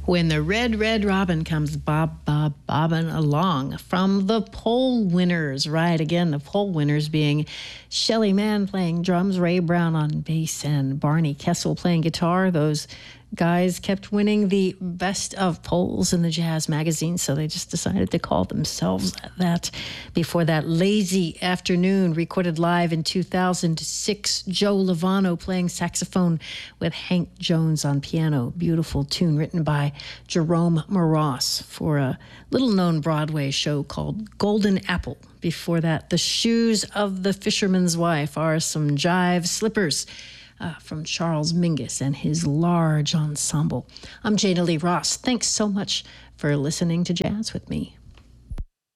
When the red, red robin comes bobbing along. From the poll winners, right? Again, the poll winners being Shelly Mann playing drums, Ray Brown on bass, and Barney Kessel playing guitar. Those guys kept winning the best of polls in the jazz magazine, so they just decided to call themselves that. Before that, Lazy Afternoon, recorded live in 2006. Joe Lovano playing saxophone with Hank Jones on piano. Beautiful tune written by Jerome Moross for a little-known Broadway show called Golden Apple. Before that, The Shoes of the Fisherman's Wife are some jive slippers from Charles Mingus and his large ensemble. I'm Jada Lee Ross. Thanks so much for listening to Jazz with me.